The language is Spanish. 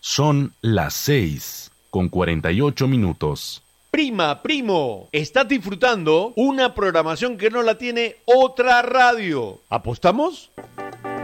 Son las 6:48. Prima, primo, estás disfrutando una programación que no la tiene otra radio. ¿Apostamos?